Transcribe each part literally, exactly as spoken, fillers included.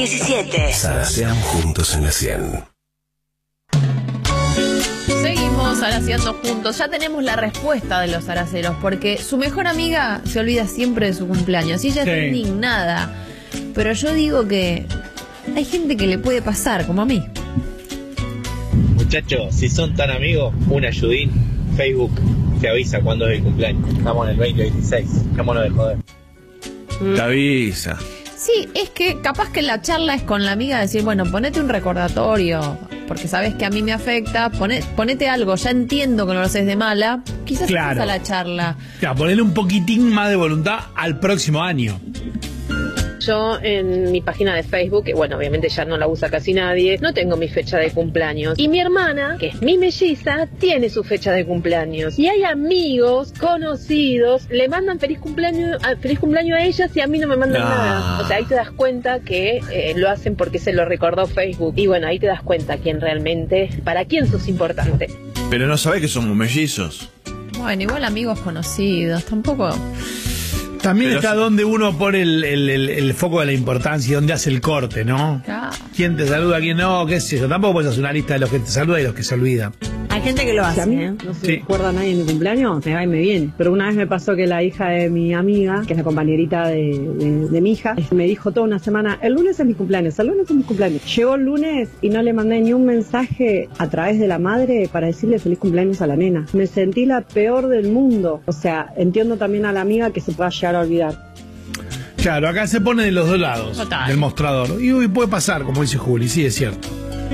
diecisiete. Saracean juntos en la cien. Seguimos araceando juntos. Ya tenemos la respuesta de los araceros, porque su mejor amiga se olvida siempre de su cumpleaños y ella Sí. está indignada. Pero yo digo que hay gente que le puede pasar, como a mí. Muchachos, si son tan amigos, un ayudín, Facebook te avisa cuándo es el cumpleaños. Estamos en el veinte veintiséis, dejémonos de joder. Te avisa. Sí, es que capaz que la charla es con la amiga, decir, bueno, ponete un recordatorio, porque sabes que a mí me afecta, pone, ponete algo, ya entiendo que no lo haces de mala, quizás Claro. a la charla. Claro, ponerle un poquitín más de voluntad al próximo año. Yo en mi página de Facebook, que bueno, obviamente ya no la usa casi nadie, no tengo mi fecha de cumpleaños. Y mi hermana, que es mi melliza, tiene su fecha de cumpleaños. Y hay amigos, conocidos, le mandan feliz cumpleaños, a, feliz cumpleaños a ellas y a mí no me mandan Ah. nada. O sea, ahí te das cuenta que eh, lo hacen porque se lo recordó Facebook. Y bueno, ahí te das cuenta quién realmente, para quién sos importante. Pero no sabés que somos mellizos. Bueno, igual amigos conocidos, tampoco... También Pero está sí. donde uno pone el, el, el, el foco de la importancia, donde hace el corte, ¿no? Ah. ¿Quién te saluda, quién no? ¿Qué es eso? Tampoco puedes hacer una lista de los que te saludan y los que se olvidan. Hay gente que lo hace, Si a mí ¿eh? no se Sí. me acuerda nadie en mi cumpleaños, me va y me viene. Pero una vez me pasó que la hija de mi amiga, que es la compañerita de, de, de mi hija, me dijo toda una semana, el lunes es mi cumpleaños, el lunes es mi cumpleaños. Llegó el lunes y no le mandé ni un mensaje a través de la madre para decirle feliz cumpleaños a la nena. Me sentí la peor del mundo. O sea, entiendo también a la amiga que se pueda llegar a olvidar. Claro, acá se pone de los dos lados Total. del mostrador. Y uy, puede pasar, como dice Juli, sí, es cierto.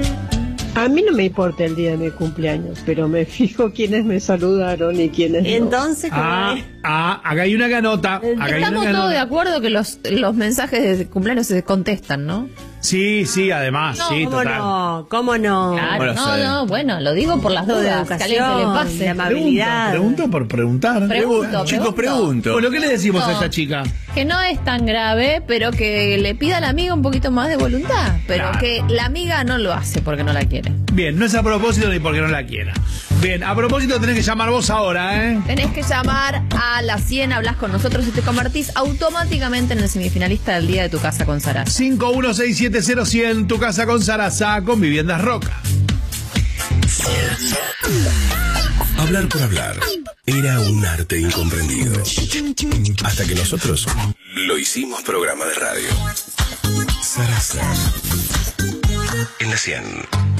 A mí no me importa el día de mi cumpleaños, pero me fijo quiénes me saludaron y quiénes no. Entonces, ¿cómo Ah, es? ah, acá hay una ganota. Acá hay una Estamos ganota. todos de acuerdo que los, los mensajes de cumpleaños se contestan, ¿no? Sí, sí, además, No, sí, ¿cómo total. no? ¿Cómo no? Claro, Bueno, no, sabe. no, bueno, lo digo por las Todo de dudas, que a alguien se le educación, pase. de amabilidad. Pregunta, pregunta por preguntar. Pregunto, Chicos, pregunto. pregunto. Bueno, ¿qué le decimos No. a esta chica? Que no es tan grave, pero que le pida a la amiga un poquito más de voluntad. Pero Claro. que la amiga no lo hace porque no la quiere. Bien, no es a propósito ni porque no la quiera. Bien, a propósito tenés que llamar vos ahora, ¿eh? Tenés que llamar a la cien, hablas con nosotros y te convertís automáticamente en el semifinalista del día de tu casa con Sarasa. cinco uno seis siete cero cien, tu casa con Sarasa, con Viviendas Roca. Hablar por hablar era un arte incomprendido. Hasta que nosotros lo hicimos programa de radio. Sarasa. En la cien.